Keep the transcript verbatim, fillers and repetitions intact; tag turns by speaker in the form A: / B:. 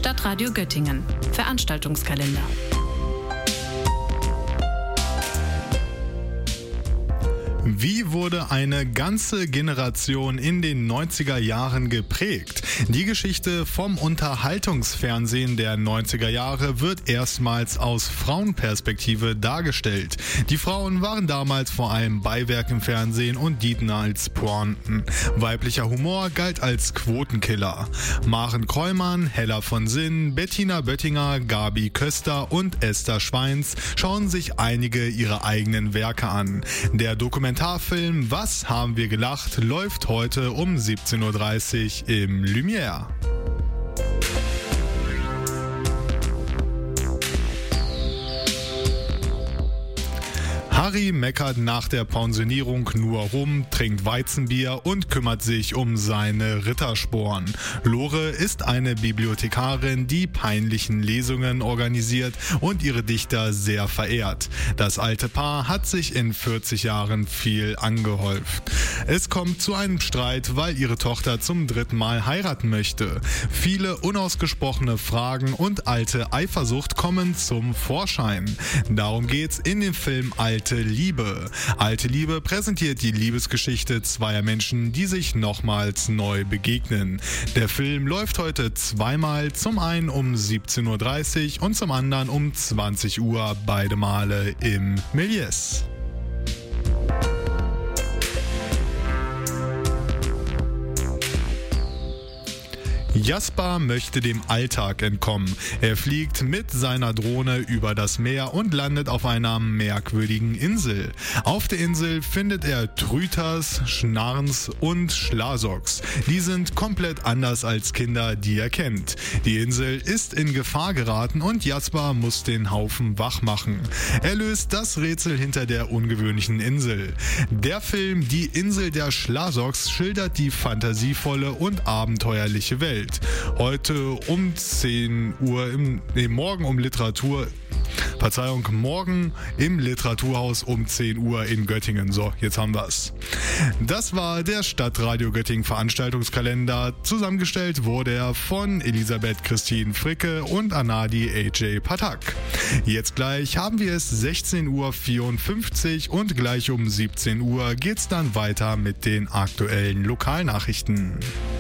A: Stadtradio Göttingen. Veranstaltungskalender.
B: Wie wurde eine ganze Generation in den neunziger Jahren geprägt? Die Geschichte vom Unterhaltungsfernsehen der neunziger Jahre wird erstmals aus Frauenperspektive dargestellt. Die Frauen waren damals vor allem Beiwerk im Fernsehen und dienten als Pointen. Weiblicher Humor galt als Quotenkiller. Maren Krollmann, Hella von Sinn, Bettina Böttinger, Gabi Köster und Esther Schweins schauen sich einige ihrer eigenen Werke an. Der Dokumentarfilm Was haben wir gelacht läuft heute um siebzehn Uhr dreißig im Lumière. Harry meckert nach der Pensionierung nur rum, trinkt Weizenbier und kümmert sich um seine Rittersporen. Lore ist eine Bibliothekarin, die peinlichen Lesungen organisiert und ihre Dichter sehr verehrt. Das alte Paar hat sich in vierzig Jahren viel angehäuft. Es kommt zu einem Streit, weil ihre Tochter zum dritten Mal heiraten möchte. Viele unausgesprochene Fragen und alte Eifersucht kommen zum Vorschein. Darum geht's in dem Film Alte Liebe. Alte Liebe präsentiert die Liebesgeschichte zweier Menschen, die sich nochmals neu begegnen. Der Film läuft heute zweimal, zum einen um siebzehn Uhr dreißig und zum anderen um zwanzig Uhr, beide Male im Méliès. Jasper möchte dem Alltag entkommen. Er fliegt mit seiner Drohne über das Meer und landet auf einer merkwürdigen Insel. Auf der Insel findet er Trüters, Schnarns und Schlasoks. Die sind komplett anders als Kinder, die er kennt. Die Insel ist in Gefahr geraten und Jasper muss den Haufen wach machen. Er löst das Rätsel hinter der ungewöhnlichen Insel. Der Film Die Insel der Schlasoks schildert die fantasievolle und abenteuerliche Welt. Heute um zehn Uhr, im, nee, morgen um Literatur, Verzeihung, morgen im Literaturhaus um zehn Uhr in Göttingen. So, jetzt haben wir's. Das war der Stadtradio Göttingen Veranstaltungskalender. Zusammengestellt wurde er von Elisabeth Christine Fricke und Anadi A J Patak. Jetzt gleich haben wir es sechzehn Uhr vierundfünfzig und gleich um siebzehn Uhr geht's dann weiter mit den aktuellen Lokalnachrichten.